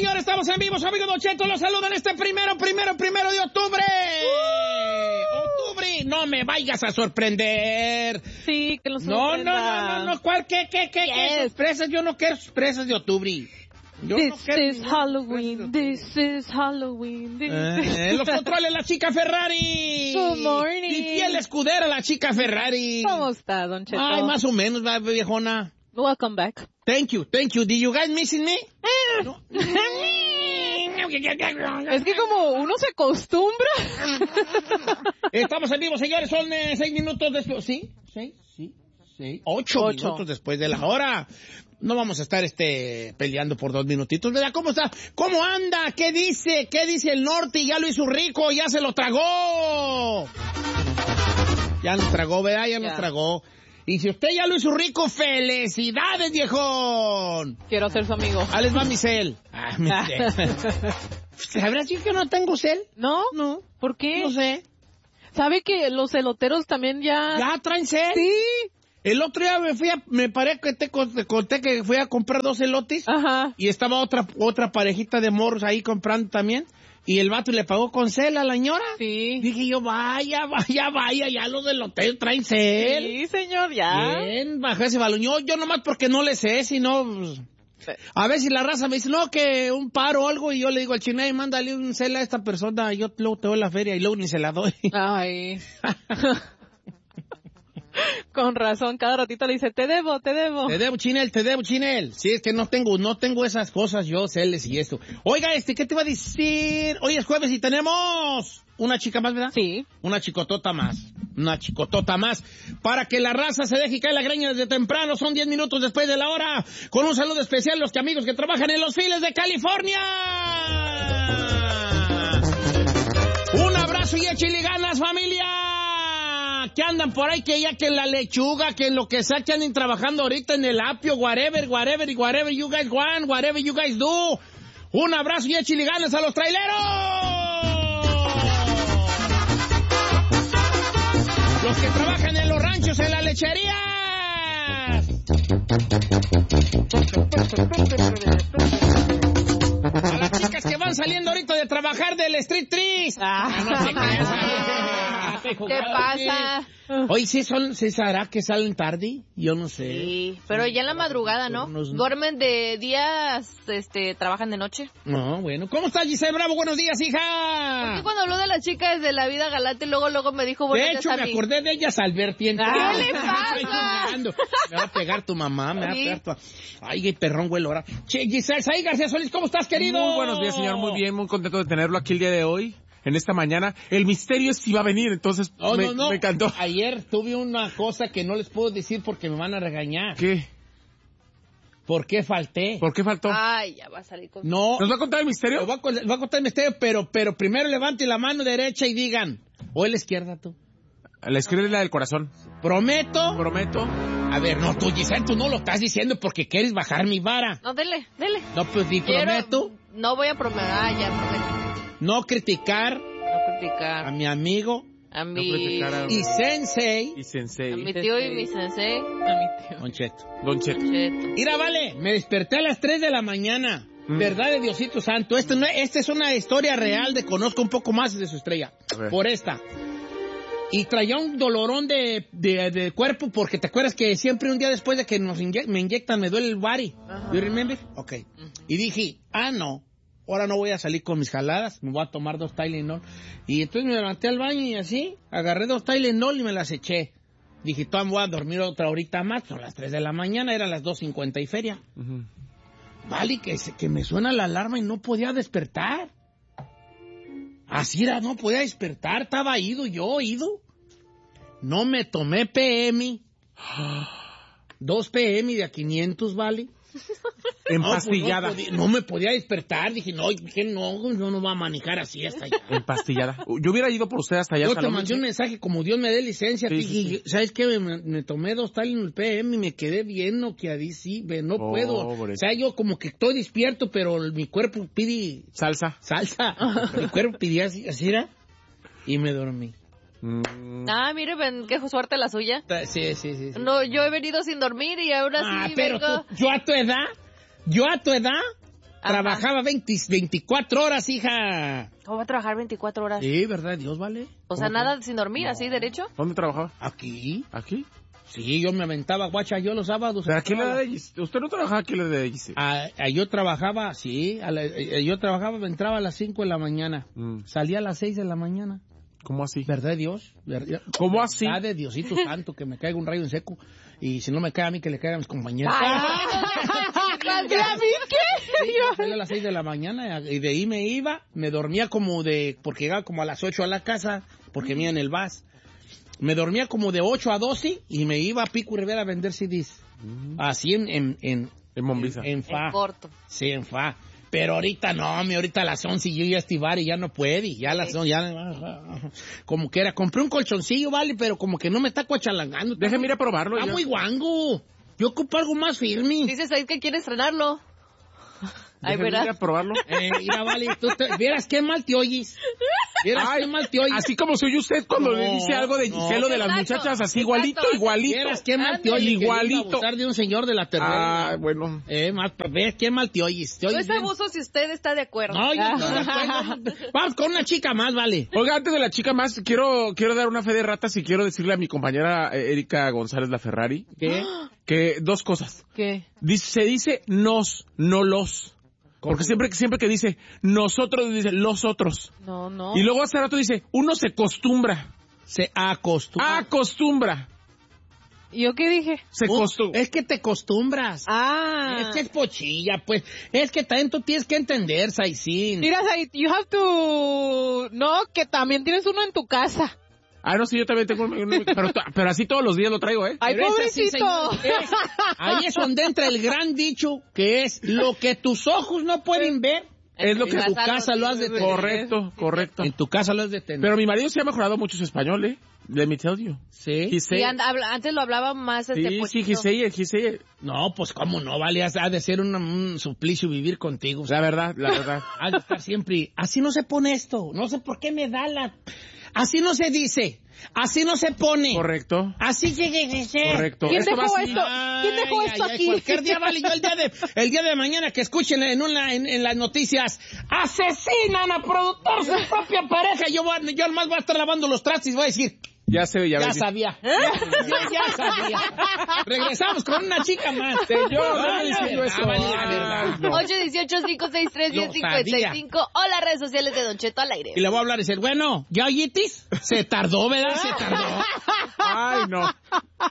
señores, estamos en vivo. Su amigo Don Cheto los saluda en este primero de octubre. ¡Octubre! No me vayas a sorprender. Sí, que lo sorprenda. No. ¿Cuál? ¿Qué sorpresas? Yo no quiero sorpresas de octubre. This is Halloween. Los controles la chica Ferrari. Good morning. Mi fiel escudera la chica Ferrari. ¿Cómo está, Don Cheto? Ay, más o menos, viejona. Welcome back. Thank you. Did you guys missing me? No. Es que como uno se acostumbra. Estamos en vivo, señores. Son 6 minutos después. ¿Sí? 8 minutos después de la hora. No vamos a estar peleando por 2 minutitos. ¿Verdad? ¿Cómo está? ¿Cómo anda? ¿Qué dice? ¿Qué dice el norte? Ya lo hizo rico, ya se lo tragó. Ya nos tragó, ¿verdad? Ya nos tragó. Y si usted ya lo hizo rico, ¡felicidades, viejón! Quiero ser su amigo. Ah, les va mi cel. Mi cel. ¿Sabrás que yo no tengo cel? No. ¿Por qué? No sé. ¿Sabe que los eloteros también ya... ¿Ya traen cel? Sí. El otro día me parece que te conté que fui a comprar 2 elotes. Ajá. Y estaba otra parejita de morros ahí comprando también. Y el vato le pagó con cel a la señora. Sí. Dije yo, vaya, ya los del hotel traen cel. Sí, señor, ya. Bien, bajé ese balón. Yo nomás porque no le sé, sino... A ver si la raza me dice, no, que un paro o algo, y yo le digo al chino, mándale un cel a esta persona, yo luego te doy la feria, y luego ni se la doy. Ay. Con razón, cada ratito le dice, te debo. Te debo, Chinel. Sí, es que no tengo esas cosas yo, celes y esto. Oiga, ¿qué te iba a decir? Hoy es jueves y tenemos una chica más, ¿verdad? Sí. Una chicotota más. Para que la raza se deje caer la greña desde temprano. Son 10 minutos después de la hora. Con un saludo especial a los amigos que trabajan en los files de California. Un abrazo y échale ganas, familia. Que andan por ahí, que ya que en la lechuga, que en lo que sea, que anden trabajando ahorita en el apio, whatever you guys want, whatever you guys do. Un abrazo y échale ganas a los traileros. Los que trabajan en los ranchos, en la lechería. A las chicas que van saliendo ahorita de trabajar del Street Trees. No sé ¿Qué pasa? Hoy sí será que salen tarde, yo no sé. Sí, pero ya en la madrugada, ¿no? Duermen de días, trabajan de noche. No, bueno. ¿Cómo estás, Giselle Bravo? Buenos días, hija. Porque cuando habló de las chicas de la vida galante, luego me dijo... Bueno, de hecho, me acordé de ellas al vertiente. ¿Qué le pasa? Me va a pegar tu mamá, Ay, qué perrón, güey, ahora. Che, Giselle, Saí García Solís, ¿cómo estás, querido? Muy buenos días, señor, muy bien, muy contento de tenerlo aquí el día de hoy. En esta mañana, el misterio es si va a venir, entonces me encantó. Ayer tuve una cosa que no les puedo decir porque me van a regañar. ¿Qué? ¿Por qué falté? ¿Por qué faltó? Ay, ya va a salir con... No. ¿Nos va a contar el misterio? Les va a contar el misterio, pero primero levanten la mano derecha y digan, o la izquierda tú. La izquierda es la del corazón. Prometo. A ver, no, tú, Giselle, tú no lo estás diciendo porque quieres bajar mi vara. No, dele. No, pues prometo. No voy a prometer, ya prometo. No criticar a mi amigo, a mi y sensei, a mi tío y mi sensei, a mi tío. Don Cheto. Mira, vale, me desperté a las 3 de la mañana. Verdad de Diosito Santo. Esta es una historia real de conozco un poco más de su estrella. Por esta. Y traía un dolorón de cuerpo porque te acuerdas que siempre un día después de que me inyectan me duele el body. ¿You remember? Ok. Y dije, no. Ahora no voy a salir con mis jaladas, me voy a tomar 2 Tylenol. Y entonces me levanté al baño y así, agarré 2 Tylenol y me las eché. Dije, todavía voy a dormir otra horita más, son las 3 de la mañana, eran las 2:50 y feria. Vale, que me suena la alarma y no podía despertar. Así era, no podía despertar, estaba ido. No me tomé PM. 2 PM de a 500, vale. Empastillada. Pues no me podía despertar. Dije, no va a manejar así hasta allá. Empastillada. Yo hubiera ido por usted hasta allá. Yo te mandé un mensaje como Dios me dé licencia. Sí. ¿Sabes qué? Me tomé 2 Tylenol PM y me quedé bien noqueadísimo. No puedo. O sea, yo como que estoy despierto, pero mi cuerpo pide... Salsa. Mi cuerpo pidió así era. Y me dormí. Mire, qué suerte la suya. Sí. No, yo he venido sin dormir y ahora sí pero vengo... yo a tu edad, trabajaba 24 horas, hija. ¿Cómo va a trabajar 24 horas? Sí, ¿verdad? Dios, vale. O sea, nada sin dormir, ¿así derecho? ¿Dónde trabajaba? ¿Aquí? ¿Aquí? Sí, yo me aventaba, guacha, yo los sábados. ¿Pero aquí le da de Giselle? ¿Usted no trabajaba aquí le da de Giselle? Yo trabajaba, sí, entraba a las 5 de la mañana, salía a las 6 de la mañana. ¿Cómo así? ¿Verdad de Dios? ¿Cómo así? ¿Verdad de Diosito Santo, que me caiga un rayo en seco? Y si no me cae a mí, que le caiga a mis compañeros. ¿A mí qué? Sí, salía a las 6 de la mañana y de ahí me iba, me dormía porque llegaba como a las 8 a la casa, porque me iba en el bus. Me dormía como de 8 a 12 y me iba a Pico Rivera a vender CDs. Así en Mombiza. En fa. En corto. Sí, en fa. Pero ahorita no, ahorita a las 11 yo ya estivar y ya no puede. Ya a las 11, como que era. Compré un colchoncillo, vale, pero como que no me está cuachalangando. Déjeme ir a probarlo. Está muy guango. Yo ocupo algo más firme. Dices ahí que quieres estrenarlo. Ay, Déjeme ir a probarlo. Mira, vale, vieras qué mal te oyes. Vieras qué mal te oyes. Así como soy usted cuando le dice algo de Giselle o de las muchachas, así igualito. Vieras qué mal te oyes. Igualito. Abusar de un señor de la tercera. Bueno. Ves qué mal te oyes. No es abuso si usted está de acuerdo. No, yo no estoy de acuerdo. Vamos con una chica más, vale. Oiga, antes de la chica más, quiero dar una fe de ratas y quiero decirle a mi compañera Erika González La Ferrari que dos cosas. ¿Qué? Se dice nos, no los. Porque siempre que dice nosotros, dice los otros. No. Y luego hace rato dice, uno se acostumbra. Se acostumbra. Acostumbra. ¿Y yo qué dije? Se acostumbra. Es que te acostumbras. Es que es pochilla, pues. Es que también tú tienes que entender, Saicín. Mira, Said, you have to... No, que también tienes uno en tu casa. No, sí, yo también tengo uno, pero así todos los días lo traigo, ¿eh? ¡Ay, Pero es así, pobrecito! señor. Ahí es donde entra el gran dicho, que es lo que tus ojos no pueden ver, es lo que en tu casa lo has de tener. Correcto. En tu casa lo has de tener. Pero mi marido se ha mejorado mucho su español, ¿eh? Let me tell you. Sí. Y antes lo hablaba más pochito. Sí, he say it. No, pues cómo no, vale, ha de ser un suplicio vivir contigo. La verdad. Ha de estar siempre, así no se pone esto, no sé por qué me da así no se dice, así no se pone. Correcto. Así llegue a ser. Correcto. ¿Quién dejó esto aquí? Cualquier día, vale, yo el día de mañana que escuchen en las noticias, asesinan a productor su propia pareja, yo nomás voy a estar lavando los trastes y voy a decir... Ya sabía. Ya sabía. Regresamos con una chica más. Yo no me diciendo eso. 818-563-1055 o las redes sociales de Don Cheto al aire. Y le voy a hablar y decir, bueno, ¿ya oyitis? Se tardó, ¿verdad? Se tardó. Ay, no.